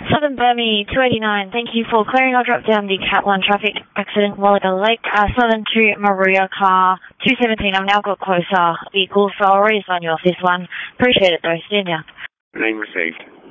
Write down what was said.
Southern Burmese 289, thank you for clearing. I'll drop down the Cat 1 traffic accident Wallaga Lake. Southern to Maruya car 217, I've now got closer vehicles, so I'll reassign you off this one. Appreciate it though, see ya. Name received.